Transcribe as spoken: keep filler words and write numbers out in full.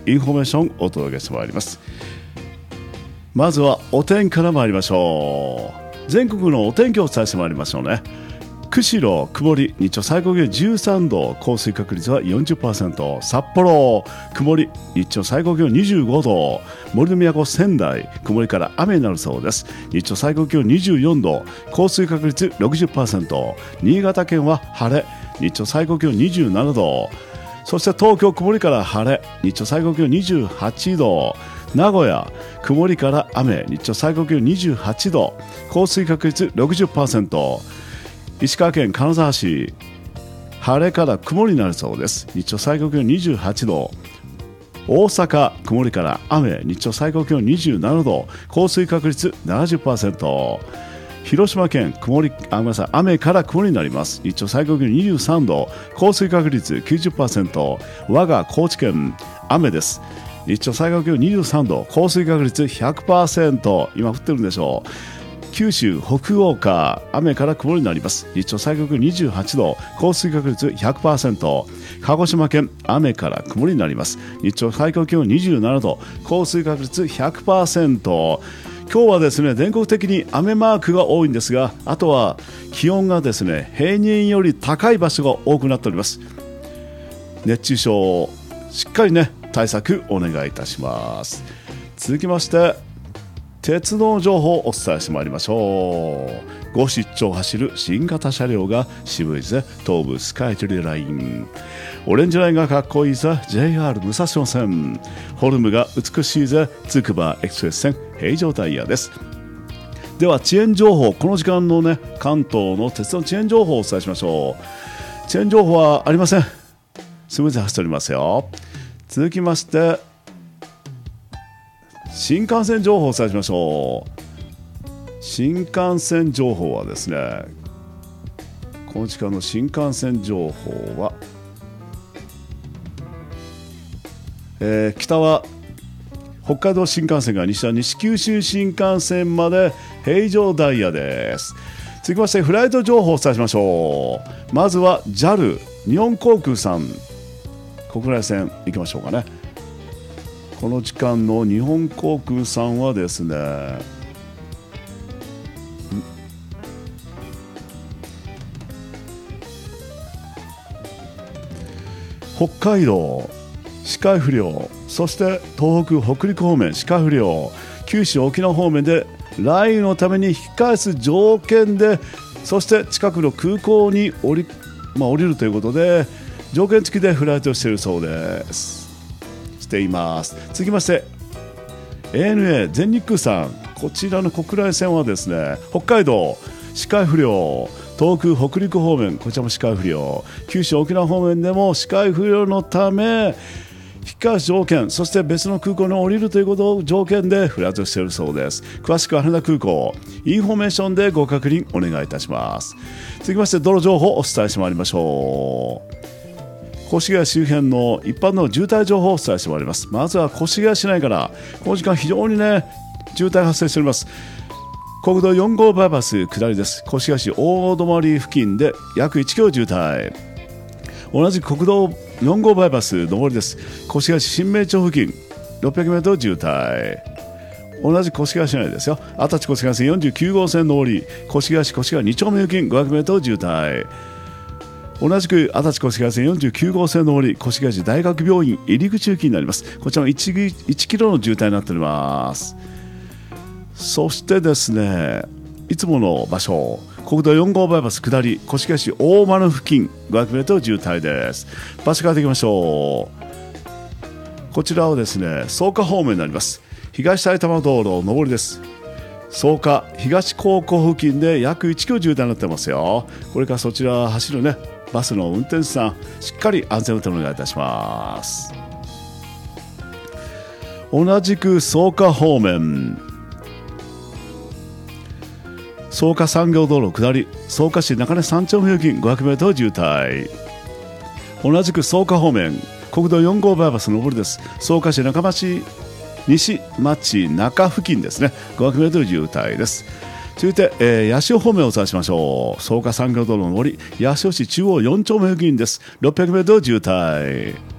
インフォメーションをお届けしてまいります。まずはお天気から参りましょう。全国のお天気をお伝えしてまいりましょうね。釧路曇り、日中最高気温じゅうさんど、降水確率は よんじゅっパーセント。 札幌曇り、日中最高気温にじゅうごど、森の都仙台曇りから雨になるそうです。日中最高気温にじゅうよんど、降水確率 ろくじゅっパーセント。 新潟県は晴れ、日中最高気温にじゅうななど、そして東京曇りから晴れ、日中最高気温にじゅうはちど、名古屋曇りから雨、日中最高気温にじゅうはちど、降水確率 ろくじゅっパーセント。石川県金沢市晴れから曇りになるそうです。日中最高気温にじゅうはちど。大阪曇りから雨、日中最高気温にじゅうななど、降水確率 ななじゅっパーセント。広島県曇り、あ、ごめんなさい、雨から曇りになります。日中最高気温にじゅうさんど、降水確率 きゅうじゅっパーセント。我が高知県雨です。日中最高気温にじゅうさんど、降水確率 ひゃくパーセント。 今降ってるんでしょう。九州北岡雨から曇りになります。日中最高気温にじゅうはちど、降水確率 ひゃくパーセント。 鹿児島県雨から曇りになります。日中最高気温にじゅうななど、降水確率 ひゃくパーセント。 今日はですね、全国的に雨マークが多いんですが、あとは気温がですね、平年より高い場所が多くなっております。熱中症しっかりね、対策お願いいたします。続きまして鉄道情報をお伝えしてまいりましょう。ご出張走る新型車両が渋いぜ、東武スカイツリーライン。オレンジラインがかっこいいぜ、 ジェイアール 武蔵野線。フォルムが美しいぜ、つくばエクスプレス線平常タイヤです。では遅延情報、この時間のね、関東の鉄道遅延情報をお伝えしましょう。遅延情報はありません。スムーズに走っておりますよ。続きまして新幹線情報をお伝えしましょう。新幹線情報はですね、この時間の新幹線情報は、えー、北は北海道新幹線が西は西九州新幹線まで平常ダイヤです。続きましてフライト情報をお伝えしましょう。まずは ジャル 日本航空さん、国内線行きましょうかね。この時間の日本航空さんはですね、北海道視界不良、そして東北北陸方面視界不良、九州沖縄方面で雷雨のために引き返す条件で、そして近くの空港に降り、まあ、降りるということで条件付きでフライトしているそうです。しています。続きまして エーエヌエー 全日空さん、こちらの国内線はですね、北海道視界不良、東北北陸方面こちらも視界不良、九州沖縄方面でも視界不良のため引き返す条件、そして別の空港に降りるということを条件でフライトしているそうです。詳しくは羽田空港インフォメーションでご確認お願いいたします。続きまして道路情報をお伝えしてまいりましょう。越谷周辺の一般の渋滞情報をお伝えしてまいります。まずは越谷市内から、この時間非常にね渋滞発生しております。国道よん号バイパス下りです。越谷市大泊付近で約いちキロ渋滞。同じ国道よん号バイパス上りです。越谷市新名町付近ろっぴゃくメートル渋滞。同じ越谷市内ですよ。足立越谷線よんじゅうきゅう号線上り、越谷市越谷に丁目付近ごひゃくメートル渋滞。同じく足立越谷線よんじゅうきゅう号線上り、越谷市大学病院入り口付近になります。こちらも 1, 1キロの渋滞になっております。そしてですね、いつもの場所、国道よん号バイパス下り、越谷市大丸付近ごひゃくメートル渋滞です。場所変えていきましょう。こちらはですね、草加方面になります。東埼玉道路上りです。草加東高校付近で約いちキロ渋滞になってますよ。これからそちら走るねバスの運転手さん、しっかり安全運転お願いいたします。同じく草加方面、草加産業道路下り、草加市中根三丁目付近ごひゃくメートル渋滞。同じく草加方面、国道よん号バイパス上りです。草加市中町西町中付近ですね、ごひゃくメートル渋滞です。続いて、えー、八潮方面をお伝えしましょう。草加産業道路上り、八潮市中央よん丁目付近です。ろっぴゃくメートル渋滞。